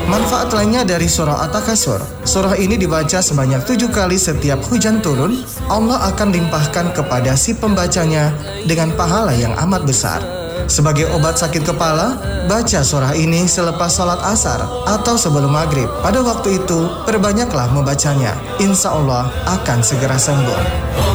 Manfaat lainnya dari surah At-Takasur. Surah ini dibaca sebanyak 7 kali setiap hujan turun. Allah akan limpahkan kepada si pembacanya dengan pahala yang amat besar. Sebagai obat sakit kepala, baca surah ini selepas sholat asar atau sebelum maghrib. Pada waktu itu, perbanyaklah membacanya. Insya Allah akan segera sembuh.